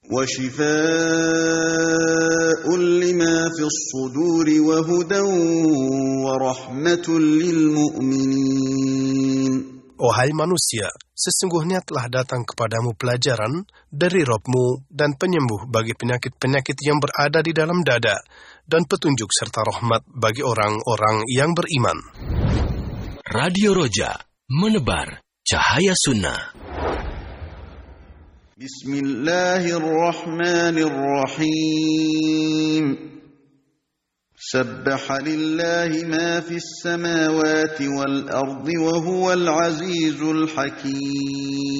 وشفاء لما في الصدور وهدى ورحمة للمؤمنين. Wahai manusia, sesungguhnya telah datang kepadamu pelajaran dari Rabb-Mu dan penyembuh bagi penyakit-penyakit yang berada di dalam dada, dan petunjuk serta rahmat bagi orang-orang yang beriman. Radio Roja, menebar cahaya sunnah. Bismillahirrahmanirrahim. Sabbaha lillahi ma fis samawati wal ardi wa huwal azizul hakim.